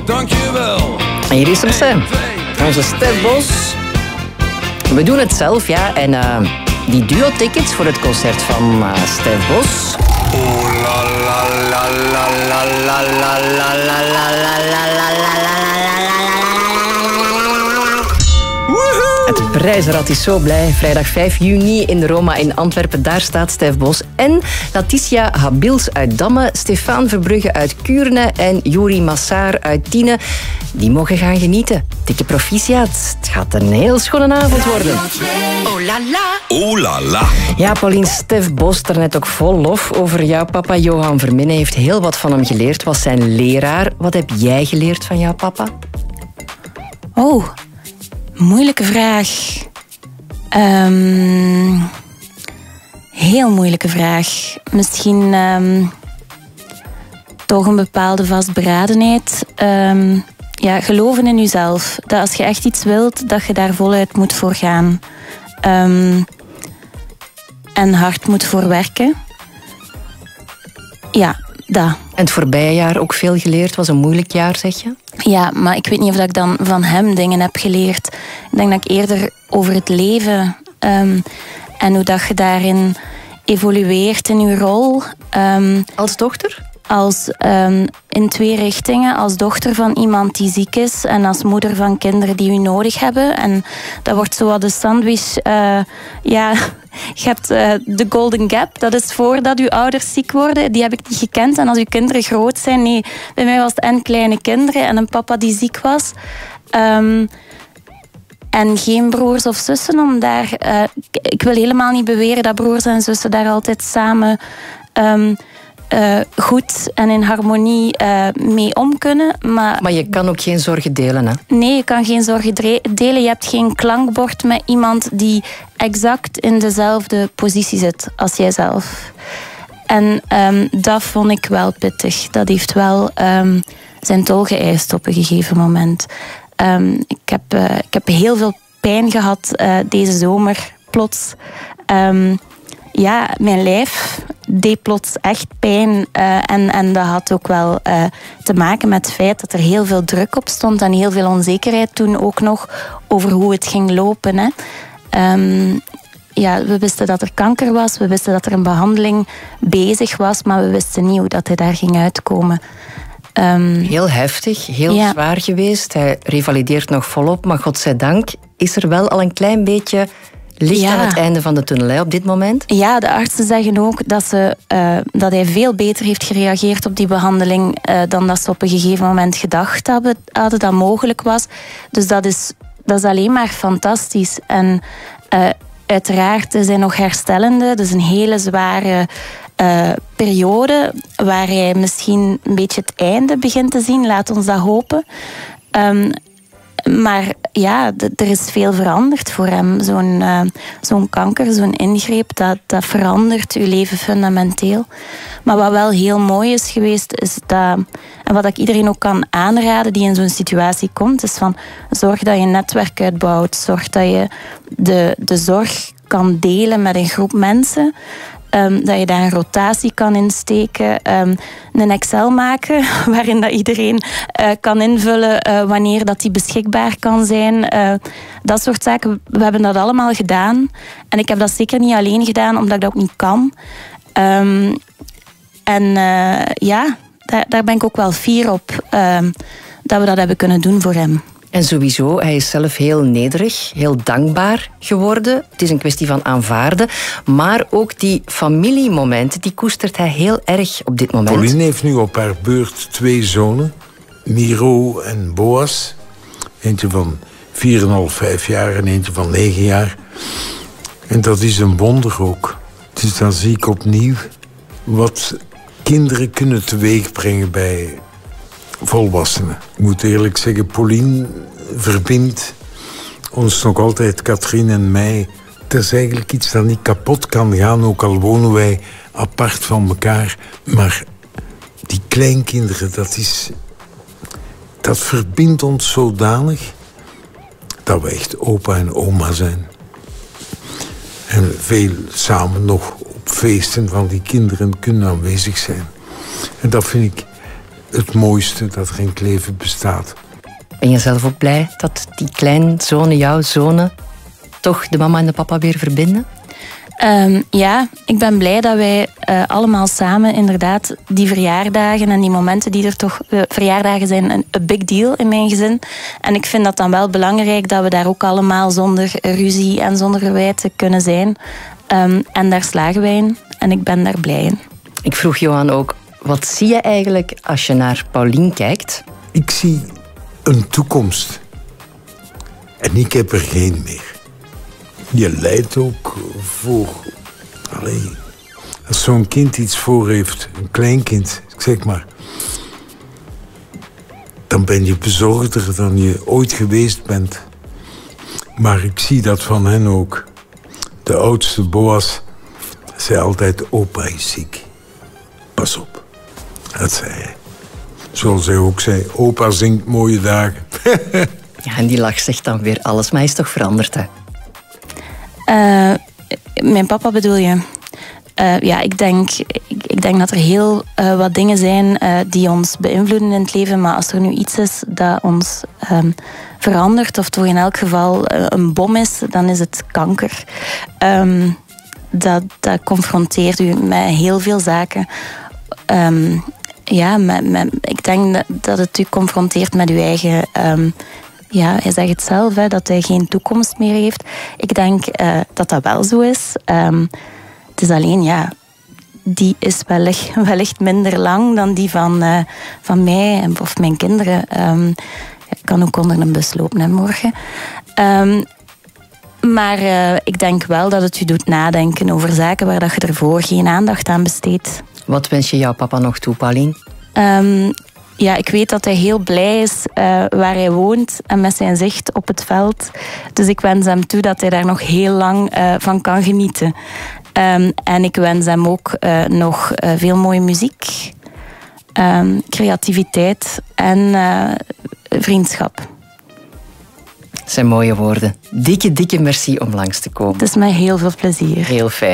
dankjewel. En hier is hem, Sam. Onze Stef Bos. We doen het zelf, ja. En die duo-tickets voor het concert van Stef Bos. Oh la la la la la la la la la la la la. Het prijzenrad is zo blij. Vrijdag 5 juni in de Roma in Antwerpen. Daar staat Stef Bos. En Letitia Habils uit Damme, Stefaan Verbrugge uit Kuurne en Juri Massaar uit Tiene. Die mogen gaan genieten. Dikke proficiat. Het gaat een heel schone avond worden. Oh la la. Oh la la. Ja, Pauline, Stef Bos, daarnet ook vol lof over jouw papa. Johan Verminne heeft heel wat van hem geleerd. Was zijn leraar. Wat heb jij geleerd van jouw papa? Oh, moeilijke vraag. Heel moeilijke vraag. Misschien toch een bepaalde vastberadenheid. Ja, geloven in jezelf. Dat als je echt iets wilt, dat je daar voluit moet voor gaan. En hard moet voor werken. Ja, dat. En het voorbije jaar ook veel geleerd. Was een moeilijk jaar, zeg je? Ja, maar ik weet niet of ik dan van hem dingen heb geleerd. Ik denk dat ik eerder over het leven en hoe dat je daarin evolueert in je rol. Als dochter? Als in twee richtingen. Als dochter van iemand die ziek is en als moeder van kinderen die u nodig hebben. En dat wordt zo wat de sandwich. Ja, je hebt de golden gap. Dat is voordat uw ouders ziek worden. Die heb ik niet gekend. En als uw kinderen groot zijn. Nee, bij mij was het en kleine kinderen en een papa die ziek was. En geen broers of zussen om daar... ik wil helemaal niet beweren dat broers en zussen daar altijd samen... goed en in harmonie mee om kunnen. Maar je kan ook geen zorgen delen, hè? Nee, je kan geen zorgen delen. Je hebt geen klankbord met iemand die exact in dezelfde positie zit als jijzelf. En dat vond ik wel pittig. Dat heeft wel zijn tol geëist op een gegeven moment. Ik heb heel veel pijn gehad deze zomer, plots. Ja, mijn lijf deed plots echt pijn. En dat had ook wel te maken met het feit dat er heel veel druk op stond en heel veel onzekerheid toen ook nog over hoe het ging lopen. Hè. Ja, we wisten dat er kanker was, we wisten dat er een behandeling bezig was, maar we wisten niet hoe dat hij daar ging uitkomen. Heel heftig, heel zwaar geweest. Hij revalideert nog volop, maar godzijdank is er wel al een klein beetje... licht aan het einde van de tunnel, hè, op dit moment? Ja, de artsen zeggen ook dat hij veel beter heeft gereageerd op die behandeling dan dat ze op een gegeven moment gedacht hadden dat mogelijk was. Dus dat is alleen maar fantastisch. En uiteraard is hij nog herstellende. Het is een hele zware periode waar hij misschien een beetje het einde begint te zien. Laat ons dat hopen. Maar ja, er is veel veranderd voor hem. Zo'n kanker, zo'n ingreep, dat verandert uw leven fundamenteel. Maar wat wel heel mooi is geweest, is dat... En wat ik iedereen ook kan aanraden die in zo'n situatie komt, is van zorg dat je een netwerk uitbouwt. Zorg dat je de zorg kan delen met een groep mensen. Dat je daar een rotatie kan insteken. Een Excel maken waarin dat iedereen kan invullen wanneer dat die beschikbaar kan zijn. Dat soort zaken. We hebben dat allemaal gedaan. En ik heb dat zeker niet alleen gedaan, omdat ik dat ook niet kan. Ja, daar ben ik ook wel fier op. Dat we dat hebben kunnen doen voor hem. En sowieso, hij is zelf heel nederig, heel dankbaar geworden. Het is een kwestie van aanvaarden. Maar ook die familiemomenten, die koestert hij heel erg op dit moment. Pauline heeft nu op haar beurt 2 zonen. Miro en Boas. Eentje van 4,5, 5 jaar en eentje van 9 jaar. En dat is een wonder ook. Dus dan zie ik opnieuw wat kinderen kunnen teweegbrengen bij... volwassenen. Ik moet eerlijk zeggen, Pauline verbindt ons nog altijd, Katrien en mij. Het is eigenlijk iets dat niet kapot kan gaan, ook al wonen wij apart van elkaar. Maar die kleinkinderen, dat verbindt ons zodanig dat we echt opa en oma zijn. En veel samen nog op feesten van die kinderen kunnen aanwezig zijn. En dat vind ik het mooiste dat er in het leven bestaat. Ben je zelf ook blij dat die kleinzonen, jouw zonen, toch de mama en de papa weer verbinden? Ja, ik ben blij dat wij allemaal samen inderdaad die verjaardagen en die momenten die er toch... verjaardagen zijn een big deal in mijn gezin. En ik vind dat dan wel belangrijk dat we daar ook allemaal zonder ruzie en zonder verwijten kunnen zijn. En daar slagen wij in. En ik ben daar blij in. Ik vroeg Johan ook, wat zie je eigenlijk als je naar Paulien kijkt? Ik zie een toekomst. En ik heb er geen meer. Je lijdt ook voor... Allee, als zo'n kind iets voor heeft, een kleinkind, zeg maar... dan ben je bezorgder dan je ooit geweest bent. Maar ik zie dat van hen ook. De oudste, Boas, zei altijd, opa is ziek. Pas op. Dat zei hij. Zoals hij ook zei, opa zingt mooie dagen. Ja, en die lach zegt dan weer alles, maar hij is toch veranderd, hè? Mijn papa bedoel je? Ja, ik denk dat er heel wat dingen zijn die ons beïnvloeden in het leven. Maar als er nu iets is dat ons verandert, of toch in elk geval een bom is, dan is het kanker. Dat confronteert u met heel veel zaken. Ja, ik denk dat het u confronteert met uw eigen... ja, hij zegt het zelf, hè, dat hij geen toekomst meer heeft. Ik denk dat dat wel zo is. Het is alleen, ja, die is wellicht minder lang dan die van mij of mijn kinderen. Ik kan ook onder een bus lopen, hè, morgen. Maar ik denk wel dat het u doet nadenken over zaken waar dat je ervoor geen aandacht aan besteedt. Wat wens je jouw papa nog toe, Paulien? Ja, ik weet dat hij heel blij is waar hij woont en met zijn zicht op het veld. Dus ik wens hem toe dat hij daar nog heel lang van kan genieten. En ik wens hem ook nog veel mooie muziek, creativiteit en vriendschap. Dat zijn mooie woorden. Dikke merci om langs te komen. Het is met heel veel plezier. Heel fijn.